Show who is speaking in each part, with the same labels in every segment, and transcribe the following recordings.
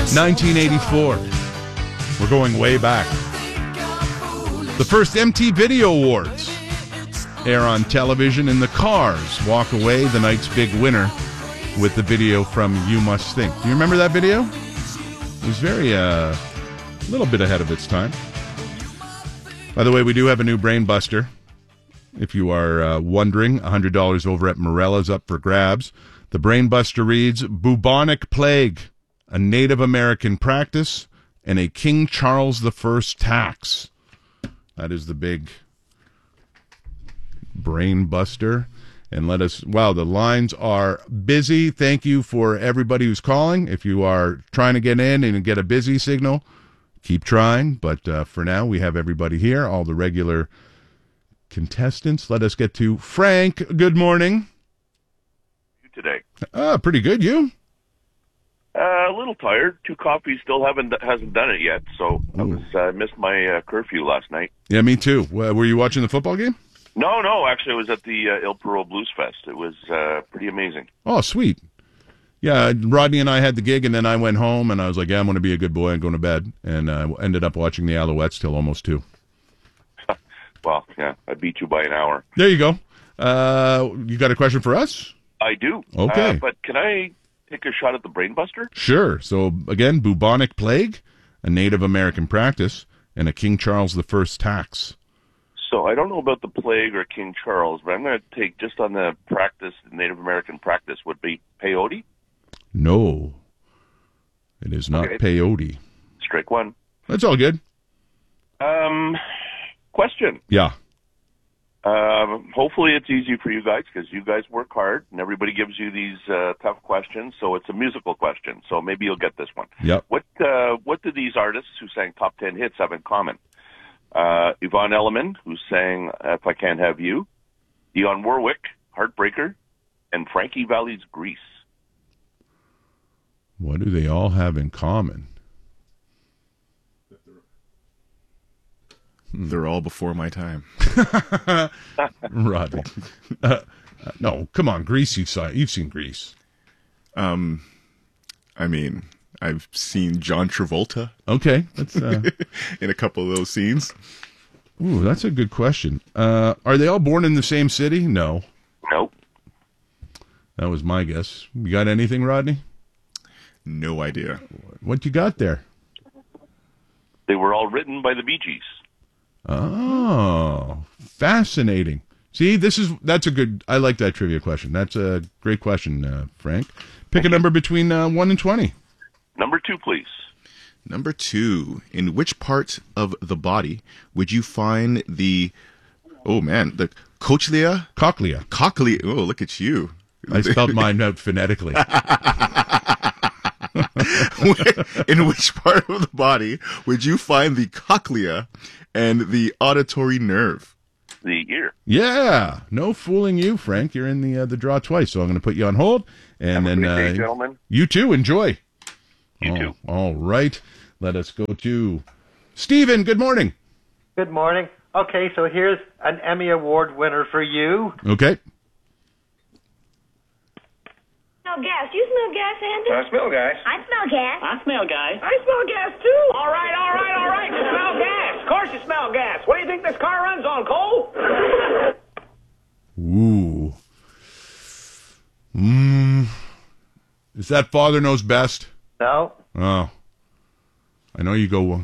Speaker 1: 1984. We're going way back. The first MTV Video Awards air on television, and the Cars walk away, the night's big winner, with the video from You Must Think. Do you remember that video? It was very, a little bit ahead of its time. By the way, we do have a new Brain Buster. If you are wondering, $100 over at Morella's up for grabs. The Brain Buster reads, bubonic plague, a Native American practice, and a King Charles I tax. That is the big Brain Buster. And wow, the lines are busy. Thank you for everybody who's calling. If you are trying to get in and get a busy signal, keep trying. But for now, we have everybody here, all the regular contestants. Let us get to Frank. Good morning.
Speaker 2: You today?
Speaker 1: Pretty good. You?
Speaker 2: A little tired. 2 coffees still hasn't done it yet. So I missed my curfew last night.
Speaker 1: Yeah, me too. Were you watching the football game?
Speaker 2: No. Actually, I was at the Il Perot Blues Fest. It was pretty amazing.
Speaker 1: Oh, sweet. Yeah, Rodney and I had the gig, and then I went home, and I was like, yeah, I'm going to be a good boy and going to bed. And I ended up watching the Alouettes till almost 2.
Speaker 2: Well, yeah, I beat you by an hour.
Speaker 1: There you go. You got a question for us?
Speaker 2: I do.
Speaker 1: Okay.
Speaker 2: But can I take a shot at the Brain Buster?
Speaker 1: Sure. So, again, bubonic plague, a Native American practice, and a King Charles I tax.
Speaker 2: So I don't know about the plague or King Charles, but I'm going to take just on the practice, the Native American practice, would be peyote?
Speaker 1: No. It is not peyote.
Speaker 2: Strike one.
Speaker 1: That's all good.
Speaker 2: Question.
Speaker 1: Yeah.
Speaker 2: Hopefully it's easy for you guys because you guys work hard and everybody gives you these tough questions. So it's a musical question. So maybe you'll get this one.
Speaker 1: Yep.
Speaker 2: What do these artists who sang top 10 hits have in common? Yvonne Elliman, who sang If I Can't Have You, Dionne Warwick, Heartbreaker, and Frankie Valli's Grease.
Speaker 1: What do they all have in common?
Speaker 3: They're all before my time.
Speaker 1: Rodney. No, come on, Grease. You've seen Grease.
Speaker 3: I mean, I've seen John Travolta.
Speaker 1: Okay, that's
Speaker 3: in a couple of those scenes.
Speaker 1: Ooh, that's a good question. Are they all born in the same city? No.
Speaker 2: Nope.
Speaker 1: That was my guess. You got anything, Rodney?
Speaker 3: No idea.
Speaker 1: What you got there?
Speaker 2: They were all written by the Bee Gees.
Speaker 1: Oh, fascinating. See, that's a good, I like that trivia question. That's a great question, Frank. Pick a number between 1 and 20.
Speaker 2: Number 2, please.
Speaker 3: Number 2. In which part of the body would you find the cochlea?
Speaker 1: Cochlea.
Speaker 3: Cochlea. Oh, look at you.
Speaker 1: I spelled mine out phonetically.
Speaker 3: In which part of the body would you find the cochlea and the auditory nerve?
Speaker 2: The ear.
Speaker 1: Yeah. No fooling you, Frank. You're in the draw twice, so I'm going to put you on hold. And
Speaker 2: Have
Speaker 1: then,
Speaker 2: a good day, gentlemen.
Speaker 1: You too. Enjoy.
Speaker 2: You too.
Speaker 1: All right. Let us go to Stephen. Good morning.
Speaker 4: Good morning. Okay, so here's an Emmy Award winner for you.
Speaker 1: Okay.
Speaker 5: Smell gas. You smell gas, Andy?
Speaker 6: I smell gas.
Speaker 5: I smell gas.
Speaker 6: I smell gas.
Speaker 5: I smell gas, too.
Speaker 6: All right. You smell gas. Of course you smell gas. What do you think this car runs on, coal?
Speaker 1: Ooh. Is that Father Knows Best?
Speaker 4: No.
Speaker 1: Oh. I know you go.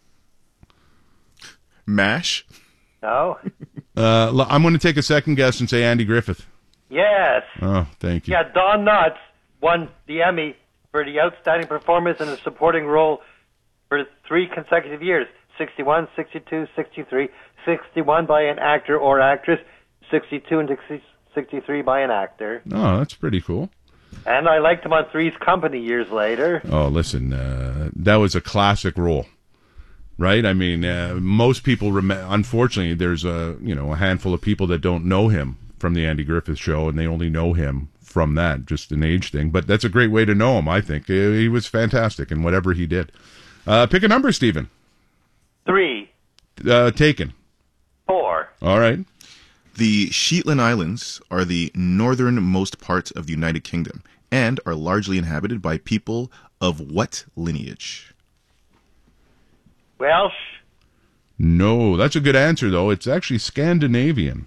Speaker 3: MASH?
Speaker 4: No.
Speaker 1: I'm going to take a second guess and say Andy Griffith.
Speaker 4: Yes.
Speaker 1: Oh, thank you.
Speaker 4: Yeah, Don Knotts won the Emmy for the outstanding performance in a supporting role for 3 consecutive years. 61, 62, 63, 61 by an actor or actress, 62 and 63 by an actor.
Speaker 1: Oh, that's pretty cool.
Speaker 4: And I liked him on Three's Company years later.
Speaker 1: Oh, listen, that was a classic role, right? I mean, most people unfortunately, there's a handful of people that don't know him from the Andy Griffith Show, and they only know him from that, just an age thing. But that's a great way to know him, I think. He was fantastic in whatever he did. Pick a number, Stephen.
Speaker 4: 3.
Speaker 1: Taken.
Speaker 4: 4.
Speaker 1: All right.
Speaker 3: The Shetland Islands are the northernmost part of the United Kingdom. and are largely inhabited by people of what lineage?
Speaker 4: Welsh.
Speaker 1: No, that's a good answer, though. It's actually Scandinavian.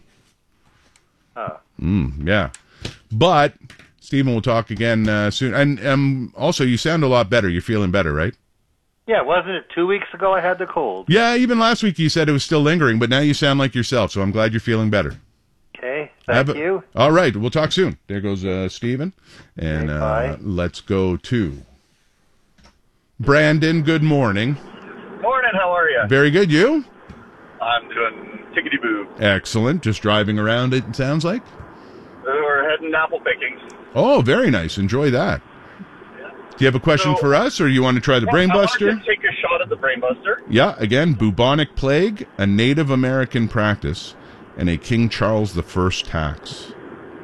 Speaker 1: Yeah. But Stephen will talk again soon. And also, you sound a lot better. You're feeling better, right?
Speaker 4: Yeah, wasn't it 2 weeks ago I had the cold?
Speaker 1: Yeah, even last week you said it was still lingering, but now you sound like yourself, so I'm glad you're feeling better.
Speaker 4: Okay, thank you.
Speaker 1: All right, we'll talk soon. There goes Stephen. And
Speaker 4: bye.
Speaker 1: Let's go to Brandon. Good morning.
Speaker 7: Morning, how are you?
Speaker 1: Very good. You?
Speaker 7: I'm doing tickety-boo.
Speaker 1: Excellent. Just driving around, it sounds like?
Speaker 7: We're heading apple picking.
Speaker 1: Oh, very nice. Enjoy that. Do you have a question for us, or you want to try the Brain Buster?
Speaker 7: I want to take a shot at the Brain Buster.
Speaker 1: Yeah, again, bubonic plague, a Native American practice, and a King Charles I tax.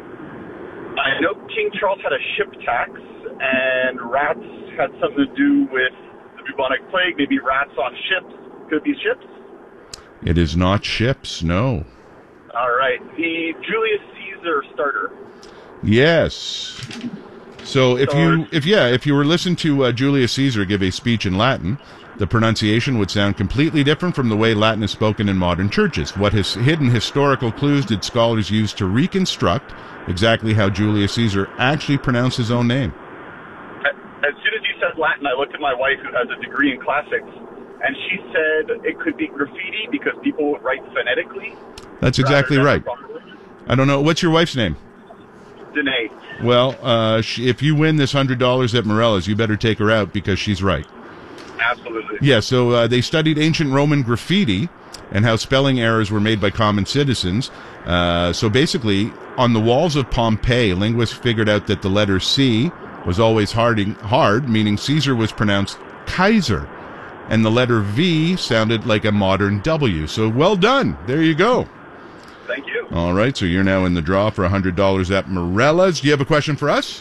Speaker 7: I know King Charles had a ship tax, and rats had something to do with the bubonic plague. Maybe rats on ships. Could it be ships?
Speaker 1: It is not ships, no.
Speaker 7: All right. The Julius Caesar starter.
Speaker 1: Yes. So if you were listening to Julius Caesar give a speech in Latin, the pronunciation would sound completely different from the way Latin is spoken in modern churches. What hidden historical clues did scholars use to reconstruct exactly how Julius Caesar actually pronounced his own name?
Speaker 7: As soon as you said Latin, I looked at my wife, who has a degree in classics, and she said it could be graffiti because people would write phonetically.
Speaker 1: That's exactly right. I don't know. What's your wife's name?
Speaker 7: Danae.
Speaker 1: Well, if you win this $100 at Morella's, you better take her out because she's right.
Speaker 7: Absolutely.
Speaker 1: Yeah, so they studied ancient Roman graffiti and how spelling errors were made by common citizens. So basically, on the walls of Pompeii, linguists figured out that the letter C was always hard, meaning Caesar was pronounced Kaiser, and the letter V sounded like a modern W. So well done. There you go.
Speaker 7: Thank you.
Speaker 1: All right, so you're now in the draw for $100 at Morella's. Do you have a question for us?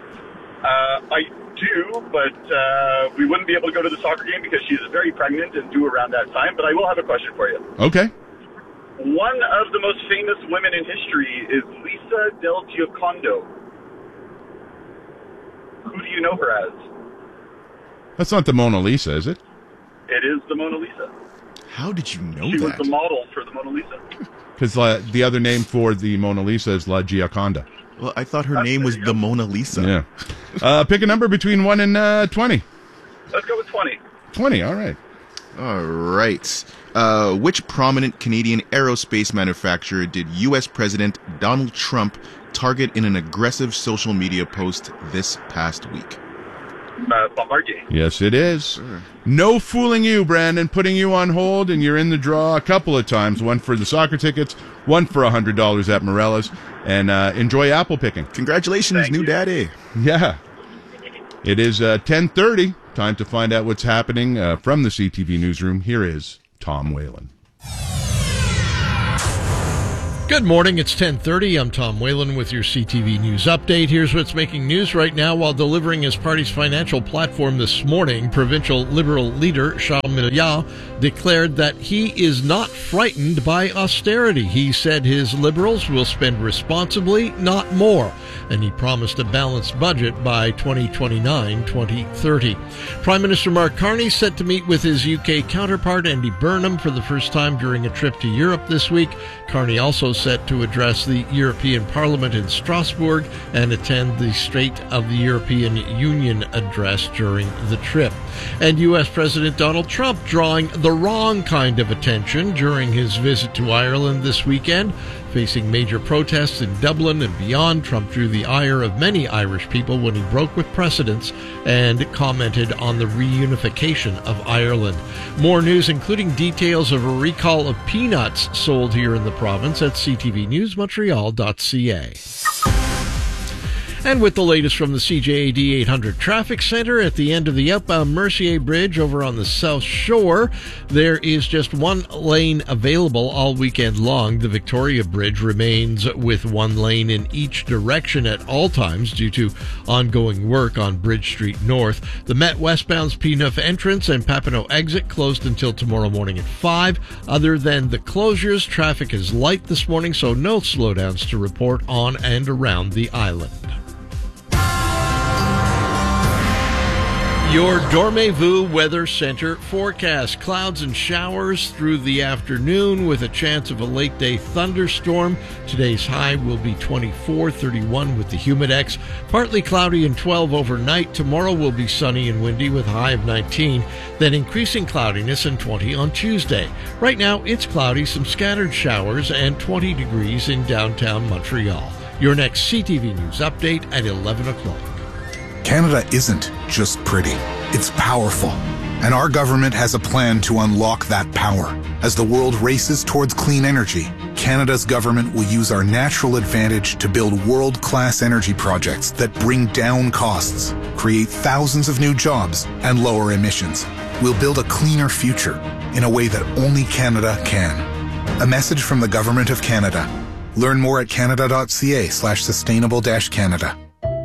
Speaker 7: I do, but we wouldn't be able to go to the soccer game because she's very pregnant and due around that time, but I will have a question for you.
Speaker 1: Okay.
Speaker 7: One of the most famous women in history is Lisa del Giocondo. Who do you know her as?
Speaker 1: That's not the Mona Lisa, is it?
Speaker 7: It is the Mona Lisa.
Speaker 3: How did you know
Speaker 7: She
Speaker 3: that?
Speaker 7: was the model for the Mona Lisa.
Speaker 1: Because the other name for the Mona Lisa is La Gioconda.
Speaker 3: Well, I thought her name was the Mona Lisa.
Speaker 1: Yeah. Pick a number between 1 and 20.
Speaker 7: Let's go with 20.
Speaker 1: 20, all right.
Speaker 3: All right. Which prominent Canadian aerospace manufacturer did U.S. President Donald Trump target in an aggressive social media post this past week?
Speaker 7: Bombardier.
Speaker 1: Yes, it is. No fooling you, Brandon. Putting you on hold, and you're in the draw a couple of times. One for the soccer tickets, one for $100 at Morella's. And enjoy apple picking.
Speaker 3: Congratulations,
Speaker 7: Thank
Speaker 3: new
Speaker 7: you.
Speaker 3: daddy.
Speaker 1: Yeah. It is 10:30. Time to find out what's happening from the CTV newsroom. Here is Tom Whalen.
Speaker 8: Good morning, it's 10:30. I'm Tom Whalen with your CTV News Update. Here's what's making news right now. While delivering his party's financial platform this morning, provincial Liberal leader Charles Milliard declared that he is not frightened by austerity. He said his Liberals will spend responsibly, not more, and he promised a balanced budget by 2029-2030. Prime Minister Mark Carney set to meet with his UK counterpart Andy Burnham for the first time during a trip to Europe this week. Carney also set to address the European Parliament in Strasbourg and attend the State of the European Union address during the trip. And U.S. President Donald Trump drawing the wrong kind of attention during his visit to Ireland this weekend. Facing major protests in Dublin and beyond, Trump drew the ire of many Irish people when he broke with precedents and commented on the reunification of Ireland. More news, including details of a recall of peanuts sold here in the province at ctvnewsmontreal.ca. And with the latest from the CJAD 800 Traffic Center, at the end of the outbound Mercier Bridge over on the South Shore, there is just one lane available all weekend long. The Victoria Bridge remains with one lane in each direction at all times due to ongoing work on Bridge Street North. The Met westbound's P-Neuf entrance and Papineau exit closed until tomorrow morning at 5. Other than the closures, traffic is light this morning, so no slowdowns to report on and around the island. Your Dormez-vous Weather Center forecast. Clouds and showers through the afternoon with a chance of a late-day thunderstorm. Today's high will be 24, 31 with the humidex. Partly cloudy and 12 overnight. Tomorrow will be sunny and windy with a high of 19. Then increasing cloudiness and 20 on Tuesday. Right now, it's cloudy, some scattered showers, and 20 degrees in downtown Montreal. Your next CTV News update at 11 o'clock.
Speaker 9: Canada isn't just pretty, it's powerful. And our government has a plan to unlock that power. As the world races towards clean energy, Canada's government will use our natural advantage to build world-class energy projects that bring down costs, create thousands of new jobs, and lower emissions. We'll build a cleaner future in a way that only Canada can. A message from the Government of Canada. Learn more at canada.ca/sustainable-Canada.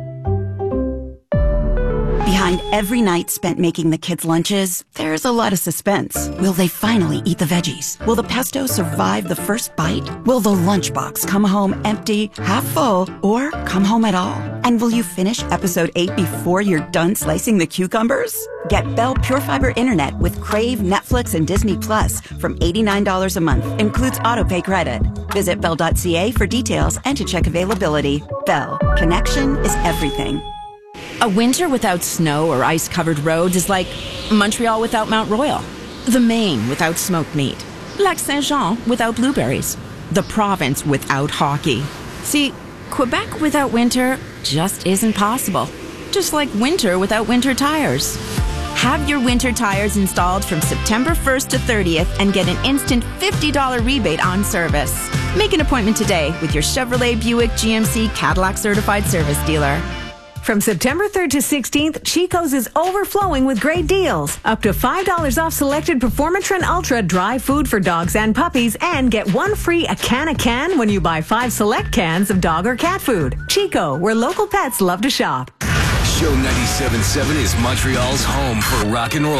Speaker 10: Behind every night spent making the kids' lunches, there's a lot of suspense. Will they finally eat the veggies? Will the pesto survive the first bite? Will the lunchbox come home empty, half full, or come home at all? And will you finish episode 8 before you're done slicing the cucumbers? Get Bell Pure Fiber Internet with Crave, Netflix, and Disney Plus from $89 a month. Includes autopay credit. Visit bell.ca for details and to check availability. Bell. Connection is everything.
Speaker 11: A winter without snow or ice-covered roads is like Montreal without Mount Royal, the Maine without smoked meat, Lac Saint-Jean without blueberries, the province without hockey. See, Quebec without winter just isn't possible, just like winter without winter tires. Have your winter tires installed from September 1st to 30th and get an instant $50 rebate on service. Make an appointment today with your Chevrolet, Buick, GMC, Cadillac certified service dealer.
Speaker 12: From September 3rd to 16th, Chico's is overflowing with great deals. Up to $5 off selected Performatrin Ultra dry food for dogs and puppies, and get one free a can when you buy 5 select cans of dog or cat food. Chico, where local pets love to shop.
Speaker 13: Show 97.7 is Montreal's home for rock and roll.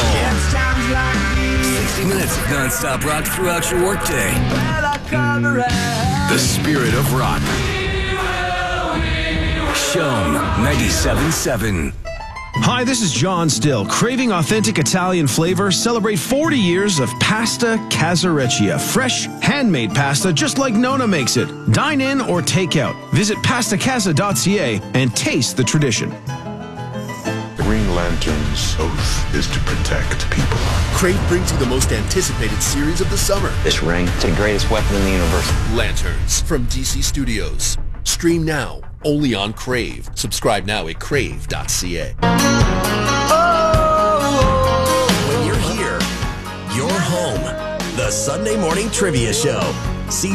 Speaker 13: 60 minutes of non-stop rock throughout your workday. The spirit of rock. Show 97.7.
Speaker 14: Hi, this is John Still. Craving authentic Italian flavor? Celebrate 40 years of Pasta Casareccia. Fresh, handmade pasta just like Nona makes it. Dine in or take out. Visit pastacasa.ca and taste the tradition.
Speaker 15: Green Lantern's oath is to protect people.
Speaker 16: Crave brings you the most anticipated series of the summer.
Speaker 17: This ring, it's the greatest weapon in the universe.
Speaker 16: Lanterns from DC Studios. Stream now, only on Crave. Subscribe now at crave.ca.
Speaker 18: When you're here, you're home. The Sunday Morning Trivia Show.